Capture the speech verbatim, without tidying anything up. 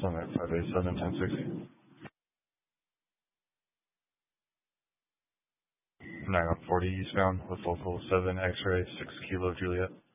Summit five eight seven ten sixty. nine one forty eastbound with local seven X-ray six Kilo Juliet.